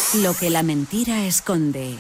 Lo que la mentira esconde.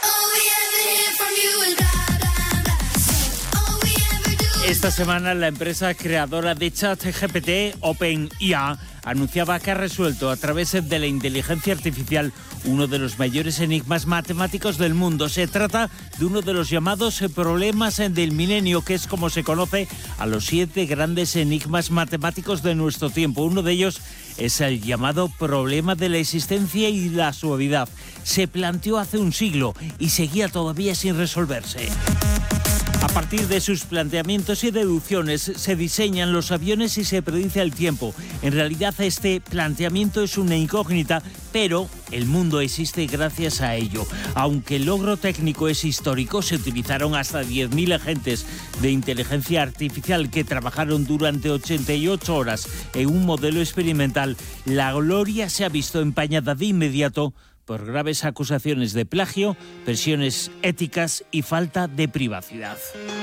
Esta semana la empresa creadora de ChatGPT, OpenAI, anunciaba que ha resuelto a través de la inteligencia artificial uno de los mayores enigmas matemáticos del mundo. Se trata de uno de los llamados problemas del milenio, que es como se conoce a los 7 grandes enigmas matemáticos de nuestro tiempo. Uno de ellos es el llamado problema de la existencia y la suavidad. Se planteó hace un siglo y seguía todavía sin resolverse. A partir de sus planteamientos y deducciones se diseñan los aviones y se predice el tiempo. En realidad este planteamiento es una incógnita, pero el mundo existe gracias a ello. Aunque el logro técnico es histórico, se utilizaron hasta 10.000 agentes de inteligencia artificial que trabajaron durante 88 horas en un modelo experimental. La gloria se ha visto empañada de inmediato por graves acusaciones de plagio, presiones éticas y falta de privacidad.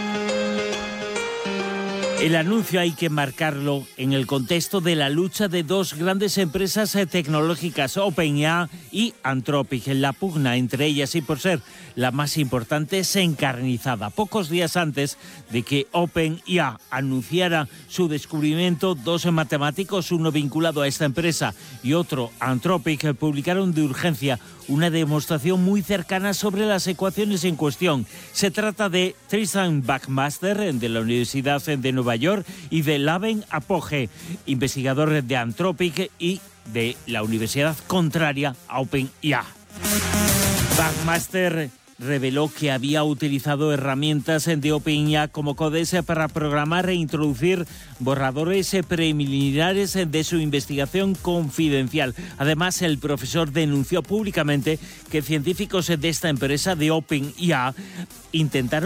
El anuncio hay que marcarlo en el contexto de la lucha de dos grandes empresas tecnológicas, OpenAI y Anthropic. La pugna entre ellas, y por ser la más importante, es encarnizada. Pocos días antes de que OpenAI anunciara su descubrimiento, dos matemáticos, uno vinculado a esta empresa y otro Anthropic, publicaron de urgencia una demostración muy cercana sobre las ecuaciones en cuestión. Se trata de Tristan Buckmaster, de la Universidad de Nueva York, y de Laven Apoge, investigador de Anthropic y de la universidad contraria a OpenAI. Buckmaster reveló que había utilizado herramientas de OpenAI como Codex para programar e introducir borradores preliminares de su investigación confidencial. Además, el profesor denunció públicamente que científicos de esta empresa, de OpenAI, intentaron